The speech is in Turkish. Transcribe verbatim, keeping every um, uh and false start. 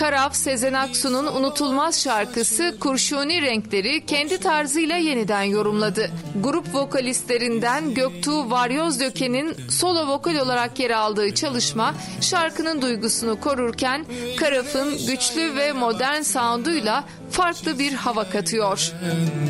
Karaf, Sezen Aksu'nun unutulmaz şarkısı Kurşuni Renkleri kendi tarzıyla yeniden yorumladı. Grup vokalistlerinden Göktuğ Varyozdöke'nin solo vokal olarak yer aldığı çalışma şarkının duygusunu korurken Karaf'ın güçlü ve modern sound'uyla farklı bir hava katıyor.